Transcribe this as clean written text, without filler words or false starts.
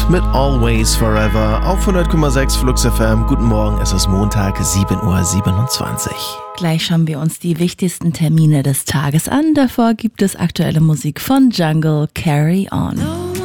mit Always Forever auf 100,6 Flux FM. Guten Morgen, es ist Montag, 7:27 Uhr. Gleich schauen wir uns die wichtigsten Termine des Tages an. Davor gibt es aktuelle Musik von Jungle, Carry On.